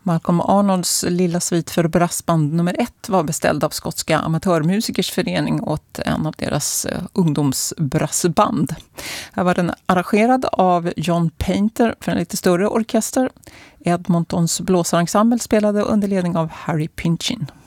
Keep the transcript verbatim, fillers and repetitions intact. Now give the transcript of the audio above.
Malcolm Arnolds lilla svit för brassband nummer ett var beställd av skotska amatörmusikers förening åt en av deras ungdomsbrassband. Här var den arrangerad av John Painter för en lite större orkester. Edmontons blåsarensemble spelade under ledning av Harry Pinchin.